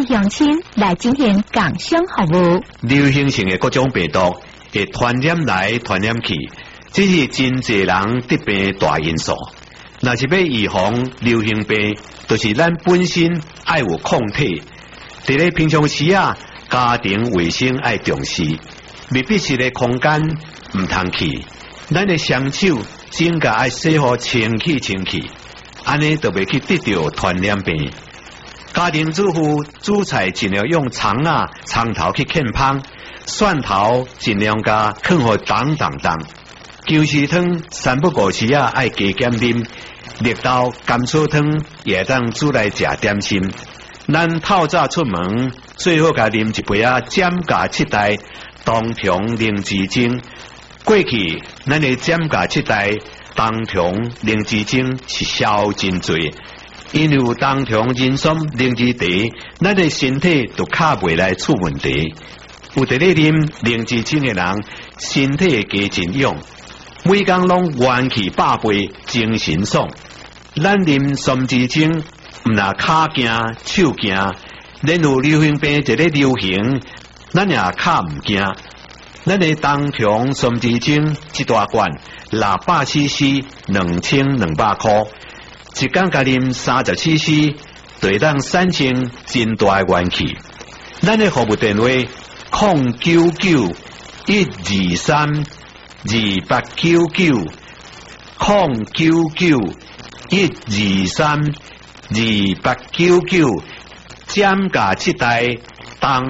乡亲来进行共享服务。 流行性的各种病毒会传染来传染去，这是真侪人得病大因素。若是要预防流行病，就是咱本身爱有抗体。伫咧平常时啊，家庭卫生爱重视，密闭式的空间唔通去。咱的双手指甲爱洗好清气，安尼就袂去得到传染病。家庭主妇煮菜尽量用葱头去啃芳，蒜头尽量加啃好当。芎实汤三不五时啊爱加减啉，绿豆甘草汤也当煮来食点心。咱透早出门最好甲啉一杯giảm價7代冬蟲靈芝精。过去咱的giảm價7代冬蟲靈芝精是消真多。因为有冬虫人参灵芝茶，咱的身体就卡袂来出问题。有伫咧啉灵芝精的人，身体加真勇，每工拢元气百倍，精神爽。咱啉参枝精，毋若骹惊手惊，连有流行病一咧流行，咱也卡毋惊。咱的冬虫参枝精一大罐600cc，2200块。一天甲啉30cc，就会当产生真大的元气。咱的服务电话099-123-2899，099-123-2899，減價7代當。